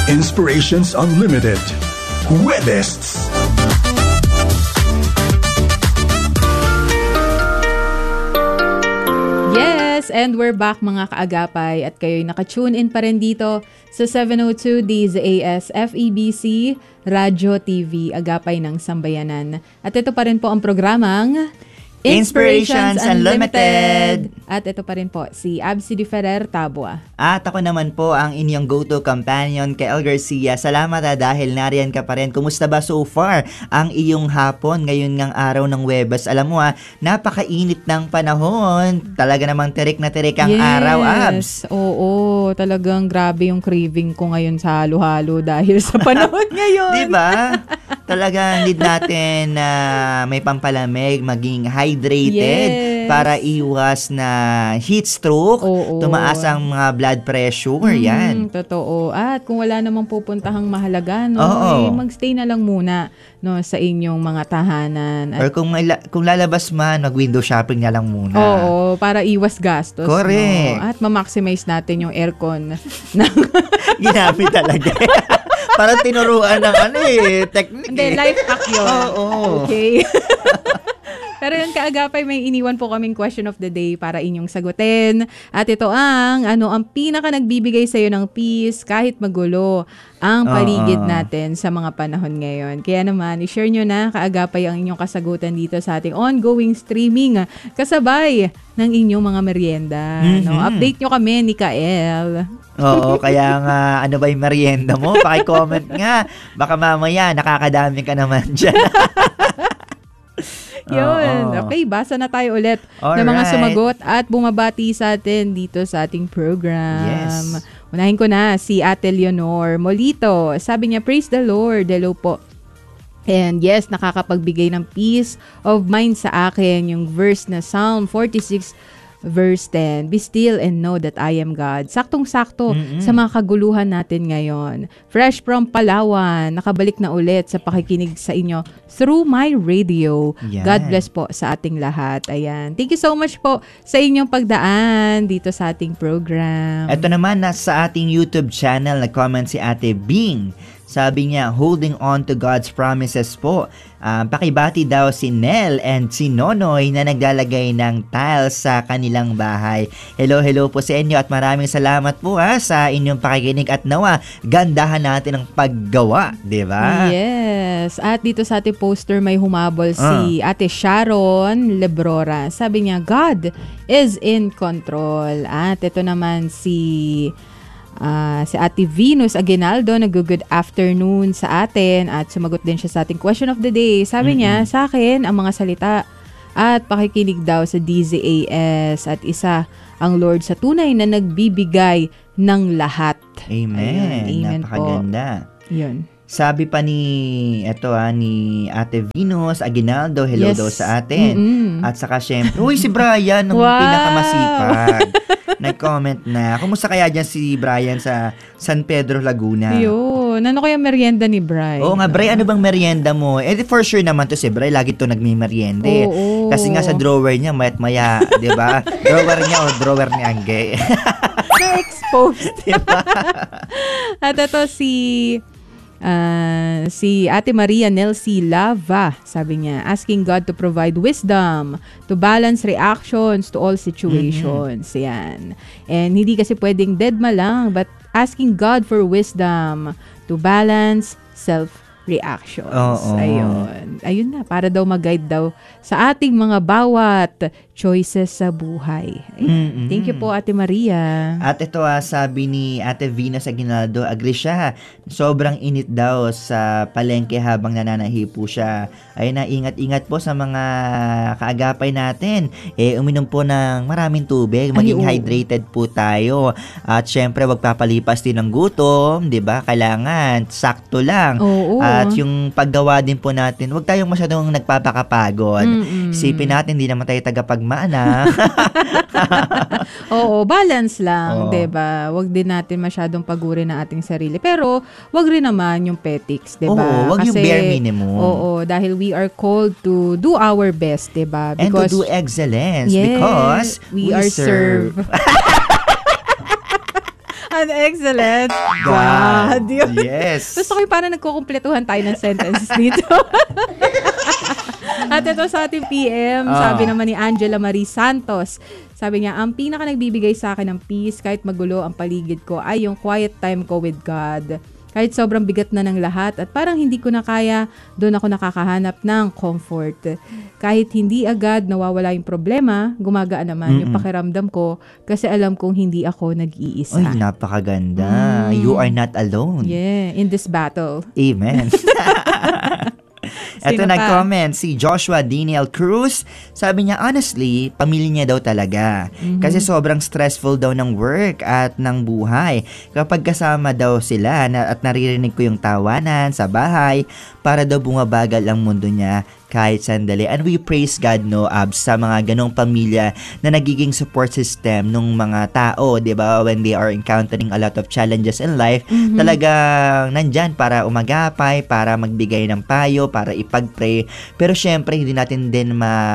Inspirations Unlimited. Huwebes. Yes, and we're back mga kaagapay at kayo'y naka-tune in pa rin dito sa 702 DZAS FEBC Radio TV, Agapay ng Sambayanan. At ito pa rin po ang programang Inspirations Unlimited. At ito pa rin po si Absi Di Ferrer Tabua. At ako naman po ang inyong go-to companion kay El Garcia. Salamat dahil nariyan ka pa rin. Kumusta ba so far ang iyong hapon ngayon ngang araw ng Huwebes? Alam mo napakainit ng panahon. Talaga namang tirik na tirik ang araw, Abs. Oo, talagang grabe yung craving ko ngayon sa halo-halo dahil sa panahon ngayon. Diba? Talagang need natin na may pampalamig, maging hydrated para iwas na heat stroke, tumaas ang mga blood pressure, yan. Totoo. At kung wala namang pupuntahang mahalaga, magstay na lang muna sa inyong mga tahanan. Or kung lalabas man, mag-window shopping na lang muna. Oo, para iwas gastos. Correct. At ma-maximize natin yung aircon. Ginamit talaga. Parang tinuruan ng technique. Hindi, life hack yun. Oo. Okay. Pero yun, kaagapay, may iniwan po kaming question of the day para inyong sagutin. At ito ang pinaka nagbibigay sa'yo ng peace kahit magulo ang paligid natin sa mga panahon ngayon. Kaya naman, i-share nyo na kaagapay ang inyong kasagutan dito sa ating ongoing streaming kasabay ng inyong mga merienda. Update nyo kami ni Kael. Oo, kaya nga, ano ba yung merienda mo? Paki-comment nga. Baka mamaya, nakakadami ka naman dyan. Yun. Okay, basa na tayo ulit ng mga sumagot at bumabati sa atin dito sa ating program. Yes. Unahin ko na si Ate Leonor Molito. Sabi niya, praise the Lord. Hello po. And yes, nakakapagbigay ng peace of mind sa akin yung verse na Psalm 46 verse 10, be still and know that I am God. Saktong-sakto sa mga kaguluhan natin ngayon. Fresh from Palawan, nakabalik na ulit sa pakikinig sa inyo through my radio. Yan. God bless po sa ating lahat. Ayan. Thank you so much po sa inyong pagdaan dito sa ating program. Ito naman, nasa ating YouTube channel, nag-comment si Ate Bing. Sabi niya, holding on to God's promises po. Pakibati daw si Nel and si Nonoy na naglalagay ng tiles sa kanilang bahay. Hello po sa inyo at maraming salamat po sa inyong pakikinig at nawa, gandahan natin ang paggawa, di ba? Yes. At dito sa ating poster may humabol si Ate Sharon Lebrora. Sabi niya, God is in control. At ito naman si Ate Venus Aguinaldo, nag-good afternoon sa atin at sumagot din siya sa ating question of the day. Sabi niya, sa akin, ang mga salita at pakikinig daw sa DZAS at isa ang Lord sa tunay na nagbibigay ng lahat. Amen. Amen. Napakaganda. Yun. Sabi pa ni Ate Venus Aguinaldo, hello daw sa atin. At saka syempre, si Brian, ng pinakamasipag. Nag-comment na. Kumusta kaya dyan si Brian sa San Pedro, Laguna? Yun. Ano kaya merienda ni Brian? Oo nga, Brian, ano bang merienda mo? For sure naman to si Brian, lagi to nagmimerienda. Kasi nga sa drawer niya, mayat-maya, di ba? Drawer niya o drawer ni Angge. Na-exposed. Diba? At ito si Ate Maria Nelsie Lava, sabi niya, asking God to provide wisdom to balance reactions to all situations. Yan. And hindi kasi pwedeng deadma lang, but asking God for wisdom to balance self-reactions. Ayun na, para daw mag-guide daw sa ating mga bawat choices sa buhay. Thank you po, Ate Maria. At ito sabi ni Ate Venus Aguinaldo, agree siya. Sobrang init daw sa palengke habang nananahi po siya. Ayun na, ingat-ingat po sa mga kaagapay natin. Uminom po ng maraming tubig, maging hydrated po tayo. At syempre, wag papalipas din ng gutom, 'di ba? Kailangan sakto lang. At yung paggawa din po natin, wag tayong masyadong nagpapakapagod. Isipin natin, hindi naman tayo tagapagmana. Balance lang, 'di ba? Wag din natin masyadong pagurin ang ating sarili. Pero wag rin naman yung petics, 'di ba? Wag yung bare minimum. Dahil we are called to do our best, 'di ba? And to do excellence because we are served. An excellent God. God. Yes. Gusto ko yung parang nagkukumpletuhan tayo ng sentences dito. At ito sa ating PM, sabi naman ni Angela Marie Santos, sabi niya, ang pinaka nagbibigay sa akin ng peace kahit magulo ang paligid ko ay yung quiet time ko with God. Kahit sobrang bigat na ng lahat at parang hindi ko na kaya, doon ako nakakahanap ng comfort. Kahit hindi agad nawawala yung problema, gumagaan naman yung pakiramdam ko kasi alam kong hindi ako nag-iisa. Ay, napakaganda. You are not alone. Yeah, in this battle. Amen. Ito Sino pa? nag-comment si Joshua Daniel Cruz. Sabi niya, honestly, pamilya niya daw talaga. Kasi sobrang stressful daw ng work at ng buhay. Kapag kasama daw sila at naririnig ko yung tawanan sa bahay, para daw bumabagal ang mundo niya kahit sandali. And we praise God, no, Abs, sa mga ganong pamilya na nagiging support system ng mga tao, di ba? When they are encountering a lot of challenges in life, talagang nandyan para umagapay, para magbigay ng payo, para ipag-pray. Pero syempre, hindi natin din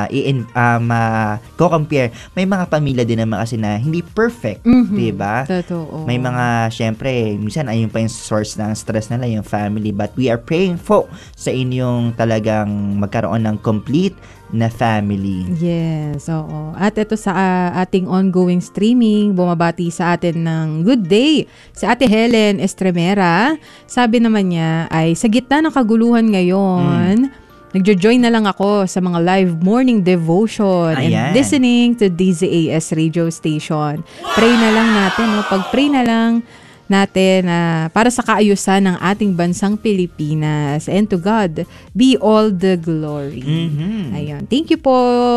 ma-compare. May mga pamilya din naman kasi na hindi perfect, di ba? Totoo. May mga, syempre, minsan ayun pa yung source ng stress nila, yung family. But we are praying for sa inyong talagang magkaroon ng complete na family. Yes, oo. At ito sa ating ongoing streaming, bumabati sa atin ng good day. Si Ate Helen Estremera, sabi naman niya ay sa gitna ng kaguluhan ngayon, nagjo-join na lang ako sa mga live morning devotion and listening to DZAS radio station. Pray na lang natin, no? Pag-pray na lang natin para sa kaayusan ng ating bansang Pilipinas. And to God be all the glory. Ayun. Thank you po.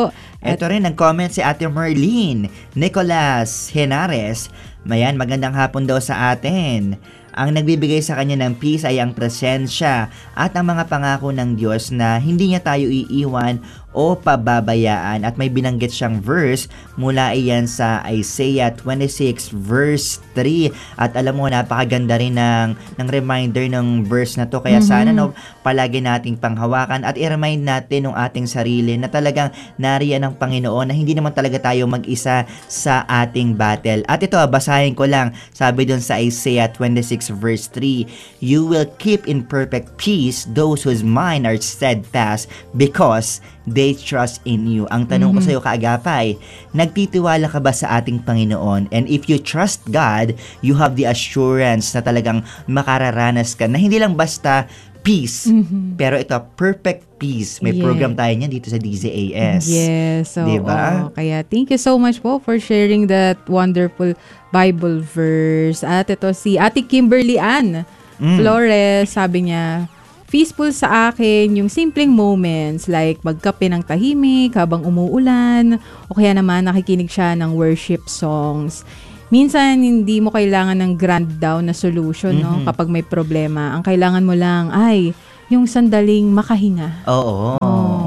Ito rin, nag-comment si Ate Merlene Nicolas Henares. Mayan, magandang hapon daw sa atin. Ang nagbibigay sa kanya ng peace ay ang presensya at ang mga pangako ng Diyos na hindi niya tayo iiwan o pababayaan. At may binanggit siyang verse mula iyan sa Isaiah 26 verse 3. At alam mo, napakaganda rin ng reminder ng verse na to. Kaya sana palagi nating panghawakan at i-remind natin ng ating sarili na talagang nariyan ng Panginoon, na hindi naman talaga tayo mag-isa sa ating battle. At ito, basahin ko lang. Sabi dun sa Isaiah 26 verse 3, you will keep in perfect peace those whose mind are steadfast because they trust in you. Ang tanong ko sa iyo, kaagapay, nagtitiwala ka ba sa ating Panginoon? And if you trust God, you have the assurance na talagang makararanas ka na hindi lang basta peace, pero ito, perfect peace. May program tayo niyan dito sa DZAS. Yes. So, diba? Kaya thank you so much po for sharing that wonderful Bible verse. At ito si Ate Kimberly Ann Flores, sabi niya, peaceful sa akin yung simpleng moments like magkape ng tahimik habang umuulan o kaya naman nakikinig siya ng worship songs. Minsan, hindi mo kailangan ng grand down na solution, no? Kapag may problema. Ang kailangan mo lang ay yung sandaling makahinga. Oo.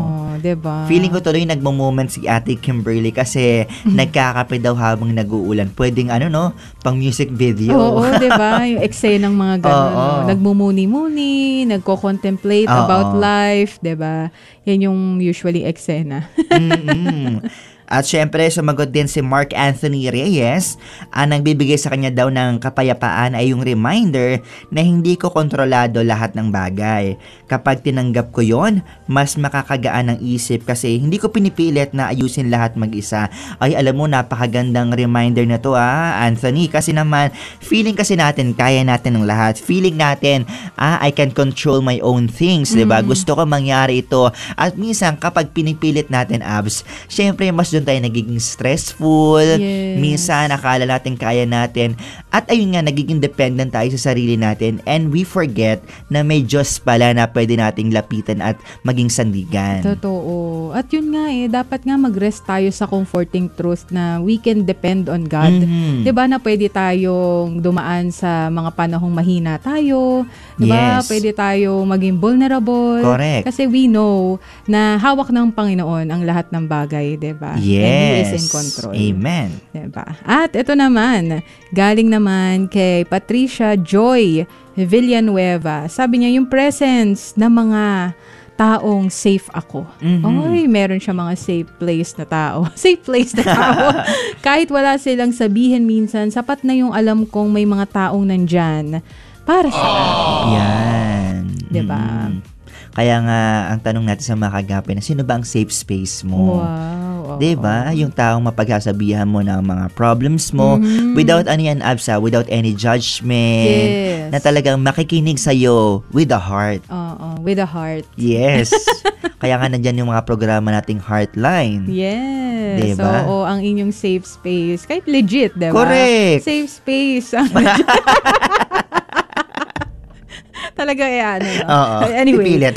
Diba? Feeling ko tuloy nagmo-moment si Ate Kimberly kasi nagkakape daw habang nag-uulan. Pwedeng pang music video. Oo, diba? Yung eksena ng mga gano'n. Nagmumuni-muni, nagko-contemplate about life, diba? Yan yung usually eksena. At syempre, sumagot din si Mark Anthony Reyes. Ang nagbibigay sa kanya daw ng kapayapaan ay yung reminder na hindi ko kontrolado lahat ng bagay. Kapag tinanggap ko yon, mas makakagaan ang isip kasi hindi ko pinipilit na ayusin lahat mag-isa. Ay, alam mo, napakagandang reminder na to, Anthony. Kasi naman, feeling kasi natin, kaya natin ng lahat. Feeling natin, I can control my own things, diba? Gusto ko mangyari ito. At minsan, kapag pinipilit natin, Abs, syempre, mas tayo nagiging stressful. Yes. Minsan, akala natin kaya natin. At ayun nga, nagiging dependent tayo sa sarili natin. And we forget na may Diyos pala na pwede nating lapitan at maging sandigan. Totoo. At yun nga dapat nga mag-rest tayo sa comforting truth na we can depend on God. Diba na pwede tayong dumaan sa mga panahong mahina tayo. Diba? Yes. Pwede tayong maging vulnerable. Correct. Kasi we know na hawak ng Panginoon ang lahat ng bagay. Diba? Yes. And He is in control. Amen. Diba? At ito naman, galing naman kay Patricia Joy Villanueva. Sabi niya, yung presence ng mga taong safe ako. Oy, meron siya mga safe place na tao. Safe place na tao. Kahit wala silang sabihin minsan, sapat na yung alam kong may mga taong nandyan para sa akin. Yan. Diba? Kaya nga, ang tanong natin sa mga kagapay na, sino ba ang safe space mo? Wow. Diba? Yung taong mapagsasabihan mo ng mga problems mo without any absa, without any judgment. Yes. Na talagang makikinig sa'yo with a heart. Oo, with a heart. Yes. Kaya nga nandyan yung mga programa nating Heartline. Yes. Diba? So, ang inyong safe space. Kahit legit, diba? Correct. Safe space. Talaga ano. Oo. Anyway. Pipilit.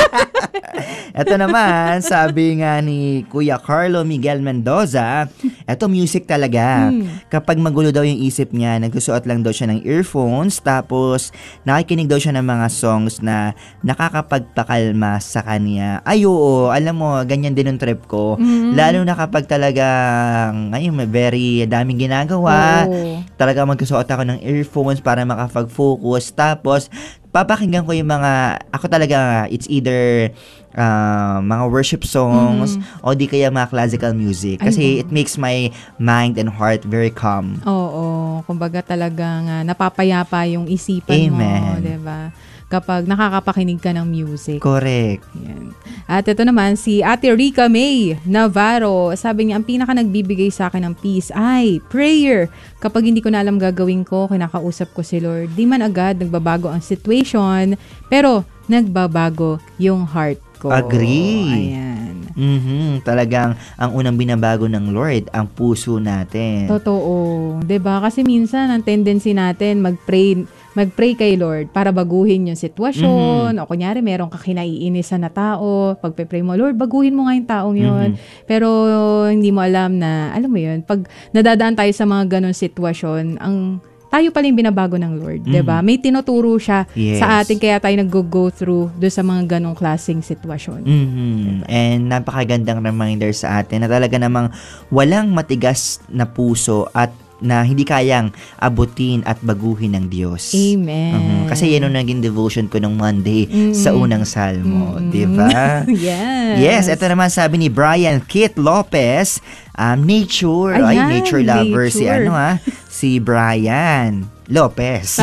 Ito naman, sabi nga ni Kuya Carlo Miguel Mendoza, eto music talaga. Kapag magulo daw yung isip niya, nagsusuot lang daw siya ng earphones, tapos nakikinig daw siya ng mga songs na nakakapagpakalma sa kanya. Ay oo, alam mo, ganyan din yung trip ko. Lalo na kapag talagang, ayun, may very daming ginagawa. Talaga magsusuot ako ng earphones para makapag-focus. Tapos, papakinggan ko yung mga, ako talaga, it's either mga worship songs o di kaya mga classical music. Kasi it makes my mind and heart very calm. Oo. Kumbaga talagang napapayapa yung isipan mo. Diba? Kapag nakakapakinig ka ng music. Correct. Yan. At ito naman, si Ate Rica May Navarro. Sabi niya, ang pinaka nagbibigay sa akin ng peace ay prayer. Kapag hindi ko na alam gagawin ko, kinakausap ko si Lord. Di man agad nagbabago ang situation, pero nagbabago yung heart ko. Agree. Ayan. Talagang ang unang binabago ng Lord, ang puso natin. Totoo. 'Di ba? Kasi minsan ang tendency natin magpray kay Lord para baguhin yung sitwasyon. O kunyari, meron ka kinaiinisan na tao. Pagpe-pray mo, Lord, baguhin mo nga yung taong yun. Pero hindi mo alam na, alam mo yun, pag nadadaan tayo sa mga ganong sitwasyon, tayo pala yung binabago ng Lord, 'di ba? May tinuturo siya sa atin, kaya tayo nag-go through do sa mga ganong klaseng sitwasyon. Diba? And napakagandang reminder sa atin na talaga namang walang matigas na puso at na hindi kayang abutin at baguhin ng Diyos. Amen. Kasi yan yung naging devotion ko nung Monday sa unang salmo. Diba? Yes. Yes, ito naman sabi ni Brian Kit Lopez, nature. Ayan, Ay, nature lover. nature. Si Brian Lopez.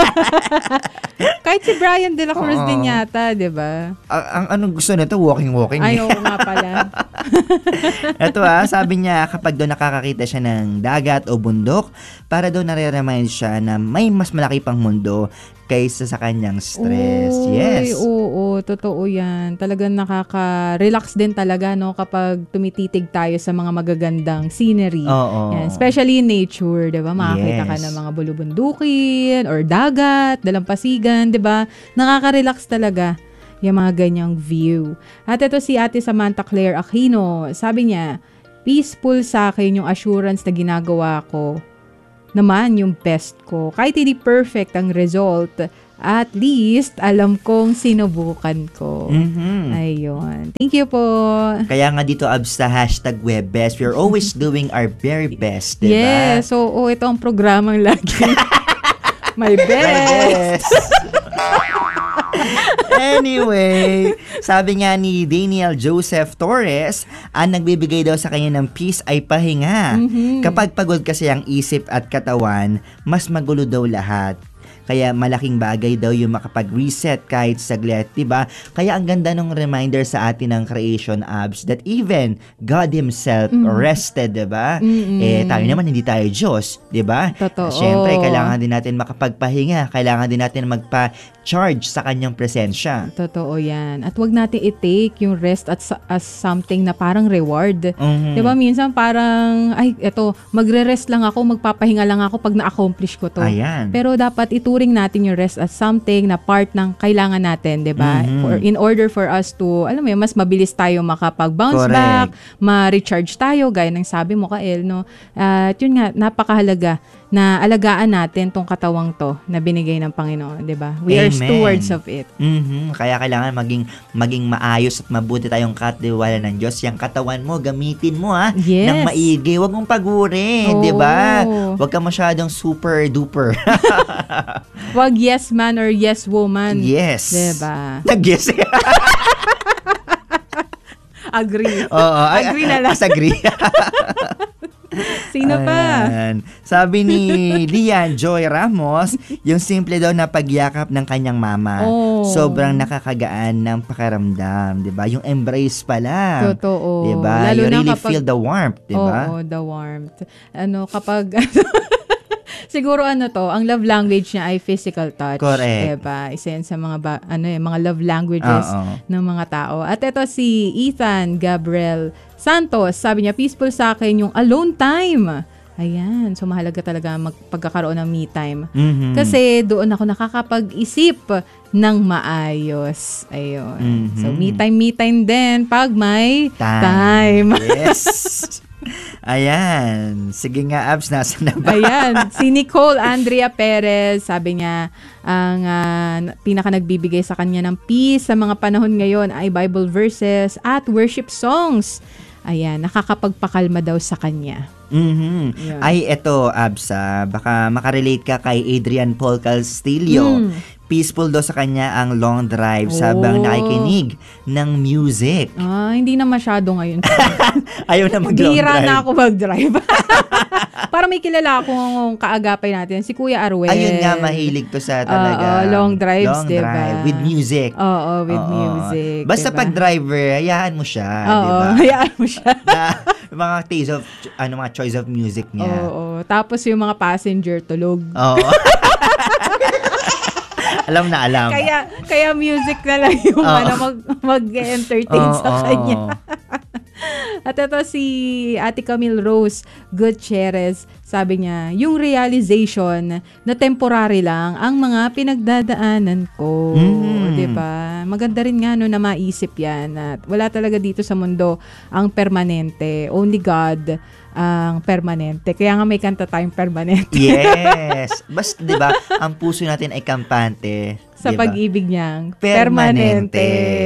Kahit si Brian De La Cruz din yata, di ba? Ang anong gusto nito? Walking. Ay, oo nga pala. Ito sabi niya, kapag doon nakakakita siya ng dagat o bundok, para doon nare-remind siya na may mas malaki pang mundo kaysa sa kanyang stress. Yes. Oo, totoo yan. Talagang nakaka-relax din talaga, no, kapag tumititig tayo sa mga magagandang scenery. Oo. Yan. Especially in nature, di ba? Makakita ka ng mga bulubundukin or dagat, dalampasigan, di ba? Nakaka-relax talaga yung mga ganyang view. At ito si Ate Samantha Claire Aquino. Sabi niya, peaceful sa akin yung assurance na ginagawa ko naman yung best ko. Kahit hindi perfect ang result, at least alam kong sinubukan ko. Ayun. Thank you po. Kaya nga dito, Abs, sa #WebBest, we're always doing our very best, diba? Yes. So, ito ang programang lagi. My best. Anyway, sabi nga ni Daniel Joseph Torres, ang nagbibigay daw sa kanya ng peace ay pahinga. Kapag pagod kasi ang isip at katawan, mas magulo daw lahat. Kaya malaking bagay daw yung makapag-reset kahit saglit, diba? Kaya ang ganda ng reminder sa atin ng Creation Abs that even God Himself rested, diba? Tayo naman, hindi tayo Diyos, diba? Totoo. Siyempre, kailangan din natin makapagpahinga. Kailangan din natin magpa-charge sa kanyang presensya. Totoo yan. At wag natin i-take yung rest as something na parang reward. Diba? Minsan parang, eto, magre-rest lang ako, magpapahinga lang ako pag na-accomplish ko to. Ayan. Pero dapat ituring natin yung rest as something na part ng kailangan natin, 'di ba? In order for us to, alam mo yun, mas mabilis tayo makapag-bounce back, ma-recharge tayo, gaya ng sabi mo, Kael, no? At yun nga, napakahalaga na alagaan natin tong katawang to na binigay ng Panginoon, 'di ba? We are stewards of it. Kaya kailangan maging maayos at mabuti tayong katiwala ng Diyos. Yung katawan mo, gamitin mo ng maigi. Huwag mong pagurin, 'di ba? Huwag ka masyadong super duper. Wag yes man or yes woman. Yes. 'Di ba? Nag-yes. Agree. Oo, Agree na lang. Agree. Sino pa? Ayan. Sabi ni Lian Joy Ramos, yung simple daw na pagyakap ng kanyang mama. Oh. Sobrang nakakagaan ng pakiramdam, 'di ba? Yung embrace pa lang. Totoo. 'Di ba? Lalo You na really kapag, feel the warmth, 'di ba? Oo, the warmth. Kapag siguro ang love language niya ay physical touch. Correct. Diba? Isa yan sa mga love languages ng mga tao. At ito si Ethan Gabriel Santos, sabi niya, peaceful sa akin yung alone time. Ayan, so mahalaga talaga pagkakaroon ng me time. Mm-hmm. Kasi doon ako nakakapag-isip ng maayos. Ayun. Mm-hmm. So me time din pag may time. Yes. Ayan. Sige nga, Abs, nasa na ba? Ayan. Si Nicole Andrea Perez, sabi niya, ang pinaka nagbibigay sa kanya ng peace sa mga panahon ngayon ay Bible verses at worship songs. Ayan, nakakapagpakalma daw sa kanya. Mm-hmm. Yeah. Ay, eto, Abs, baka makarelate ka kay Adrian Paul Castillo. Peaceful daw sa kanya ang long drive sabang nakikinig ng music. Hindi na masyado ngayon. Ayaw na mag-long Bihira drive. na ako mag-drive. Para may kilala akong kaagapay natin, si Kuya Arwel. Ayun nga, mahilig to sa talaga. Long drives, long diba? Drive with music. Oo, with music. Basta diba? pag driver, hayaan mo siya, Oo, diba? hayaan mo siya. Mga taste of, mga choice of music niya. Oo. Tapos yung mga passenger tulog. Oo. Alam na alam. Kaya music na lang yung mag-entertain sa kanya. At ito si Ate Camille Rose Gutierrez, sabi niya, yung realization na temporary lang ang mga pinagdadaanan ko. Diba? Maganda rin nga na maisip yan. At wala talaga dito sa mundo ang permanente. Only God ang permanente. Kaya nga may kanta tayong permanente. Yes. Basta, di ba, ang puso natin ay kampante. Sa diba? pag-ibig niyang Permanente.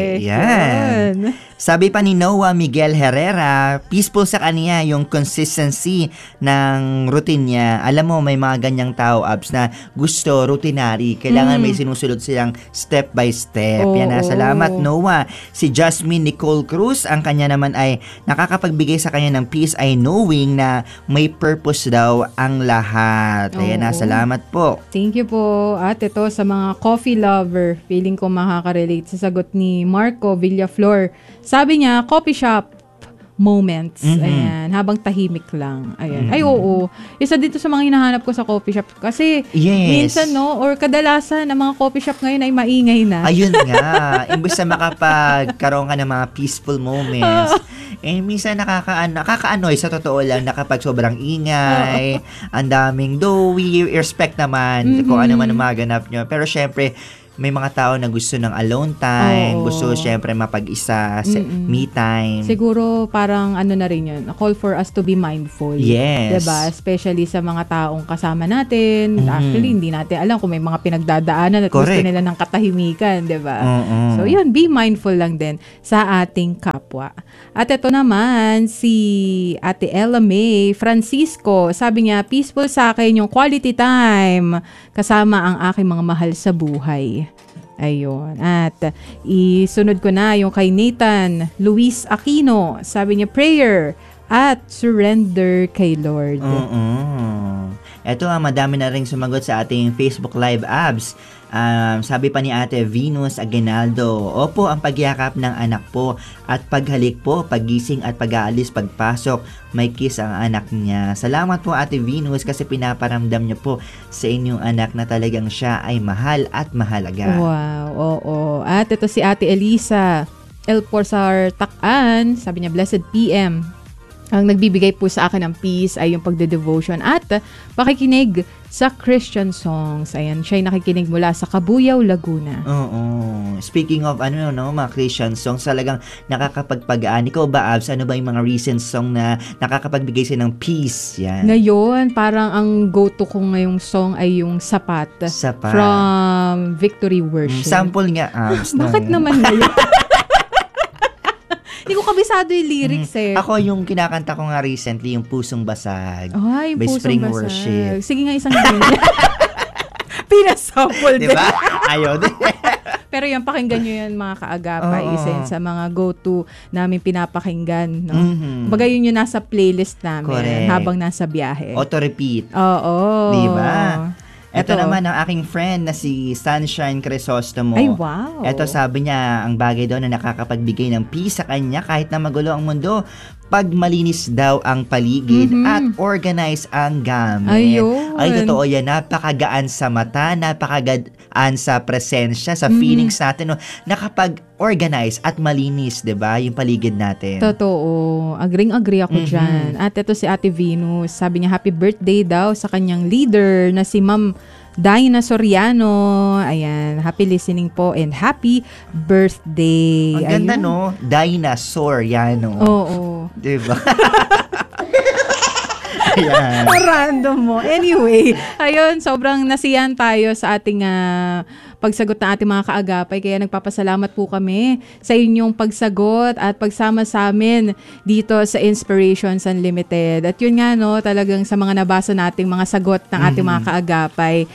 Yan. Sabi pa ni Noah Miguel Herrera, peaceful sa kanya yung consistency ng routine niya. Alam mo, may mga ganyang tao, Abs, na gusto routinary. Kailangan may sinusunod silang step by step. Yan na. Salamat, Noah. Si Jasmine Nicole Cruz, ang kanya naman ay nakakapagbigay sa kanya ng peace ay knowing na may purpose daw ang lahat. Ayan na. Salamat po. Thank you po. At ito sa mga coffee lover, feeling ko makaka-relate sa sagot ni Marco Villaflor. Sabi niya, coffee shop moments. Ayan, habang tahimik lang. Ayan. Ay, oo. Isa dito sa mga hinahanap ko sa coffee shop. Kasi, minsan, or kadalasan, ang mga coffee shop ngayon ay maingay na. Ayun nga. Imbes na makapagkaroon ka ng mga peaceful moments, minsan nakaka-annoy sa totoo lang na kapag sobrang ingay, ang daming, though we respect naman kung ano man ang maganap nyo. Pero syempre, may mga tao na gusto ng alone time, gusto syempre mapag-isa, me time. Siguro parang na rin yun, a call for us to be mindful. Yes. Diba? Especially sa mga taong kasama natin. Actually, hindi natin alam kung may mga pinagdadaanan at gusto nila ng katahimikan, diba? So yun, be mindful lang din sa ating kapwa. At ito naman, si Ate Ella May Francisco, sabi niya, peaceful sa akin yung quality time kasama ang aking mga mahal sa buhay. Ayun. At isunod ko na yung kay Nathan Luis Aquino. Sabi niya, prayer at surrender kay Lord. Ito madami na rin sumagot sa ating Facebook Live Abs. Sabi pa ni Ate Venus Aguinaldo, opo, ang pagyakap ng anak po at paghalik po, paggising at pag-aalis, pagpasok, may kiss ang anak niya. Salamat po Ate Venus kasi pinaparamdam niyo po sa inyong anak na talagang siya ay mahal at mahalaga. Wow, oo. At ito si Ate Elisa El Porsar Takan, sabi niya, blessed PM. Ang nagbibigay po sa akin ng peace ay yung pagde-devotion at pakikinig sa Christian songs. Ayan, siya ay nakikinig mula sa Cabuyao, Laguna. Oo. Speaking of mga Christian songs, talagang nakakapagpagaan. Ikaw ba, Abs, ano ba yung mga recent song na nakakapagbigay sa'yo ng peace? Yan. Ngayon, parang ang go-to ko ngayong song ay yung Sapat. From Victory Worship. Sample nga, Abs. Bakit naman ngayon? Hindi ko kabisado yung lyrics Ako yung kinakanta ko nga recently, yung Pusong Basag. Ay, by Pusong Spring Basag. Worship. Sige nga, isang ganyan. Pinasample din. Diba? Ayun. Pero yung pakinggan nyo yan mga kaagapay, Oo. isa yun sa mga go-to namin pinapakinggan. No? Mhm. Kumbaga yun yung nasa playlist namin Correct. habang nasa biyahe. Auto-repeat. Oo. Diba? Ito Ito. naman ang aking friend na si Sunshine Crisostomo. Ay, wow. Ito sabi niya, ang bagay daw na nakakapagbigay ng peace sa kanya kahit na magulo ang mundo, pag malinis daw ang paligid at organize ang gamit. Ayun. Ay, totoo yan. Napakagaan sa mata, napakagaan sa presensya, sa feelings natin. No? Nakapag-organize at malinis, 'di ba, yung paligid natin. Totoo. Agring-agree ako dyan. At ito si Ate Venus. Sabi niya, happy birthday daw sa kanyang leader na si Ma'am Dina Soriano. Ayan. Happy listening po and happy birthday. Ang ganda, Ayun. no? Dinosaur, yan, no? Oo. Diba? Ayan. Random mo. Anyway, ayun, sobrang nasiyahan tayo sa ating pagsagot ng ating mga kaagapay. Kaya nagpapasalamat po kami sa inyong pagsagot at pagsama sa amin dito sa Inspirations Unlimited. At yun nga, no, talagang sa mga nabasa nating mga sagot ng ating mga kaagapay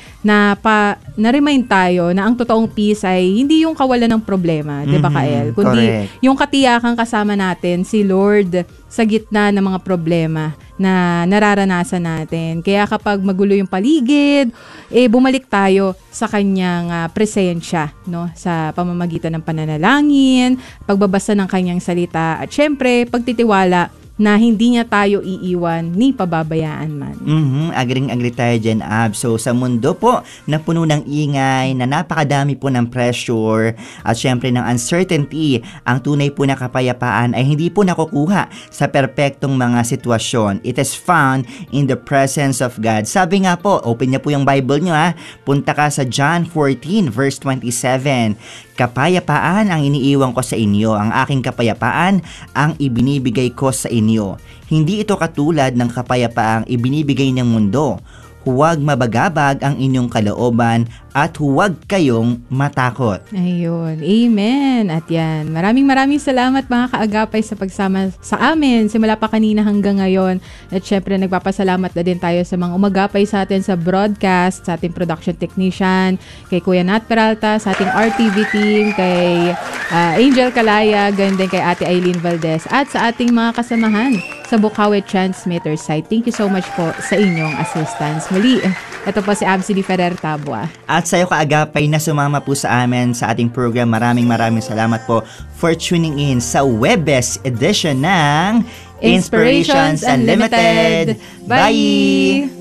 na-remind tayo na ang totoong peace ay hindi yung kawalan ng problema, di ba, Kael? Kundi Correct. yung katiyakang kasama natin, si Lord, sa gitna ng mga problema na nararanasan natin. Kaya kapag magulo yung paligid, bumalik tayo sa kanyang presensya, no? Sa pamamagitan ng pananalangin, pagbabasa ng kanyang salita, at syempre, pagtitiwala na hindi niya tayo iiwan ni pababayaan man. Agring-agree tayo dyan, Ab. So, sa mundo po na puno ng ingay, na napakadami po ng pressure, at syempre ng uncertainty, ang tunay po na kapayapaan ay hindi po nakukuha sa perpektong mga sitwasyon. It is found in the presence of God. Sabi nga po, open niya po yung Bible nyo, ha. Punta ka sa John 14 verse 27. Kapayapaan ang iniiwan ko sa inyo, ang aking kapayapaan ang ibinibigay ko sa inyo. Hindi ito katulad ng kapayapaang ibinibigay ng mundo. Huwag mabagabag ang inyong kalooban at huwag kayong matakot. Ayun. Amen. At yan. Maraming salamat mga kaagapay sa pagsama sa amin simula pa kanina hanggang ngayon. At syempre nagpapasalamat na din tayo sa mga umagapay sa atin sa broadcast, sa ating production technician, kay Kuya Nat Peralta, sa ating RTV team, kay Angel Calaya, ganyan din kay Ate Eileen Valdez, at sa ating mga kasamahan sa Bukawi Transmitter site. Thank you so much po sa inyong assistance. Muli, ito po si Absi Ferrer Tabua. At sa iyo kaagapay na sumama po sa amin sa ating program, maraming salamat po for tuning in sa Webes edition ng Inspirations Unlimited. Bye!